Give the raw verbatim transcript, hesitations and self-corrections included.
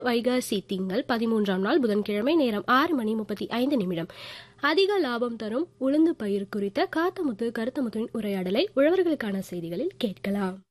வைகாசி திங்கள் பதிமூன்றாம் நாள் புதன்கிழமை, நேரம் ஆறு மணி முப்பத்தி ஐந்து நிமிடம். அதிக லாபம் தரும் உளுந்து பயிர் குறித்த காத்தமுத்து கருத்தமுத்துவின் உரையாடலை உழவர்களுக்கான செய்திகளில் கேட்கலாம்.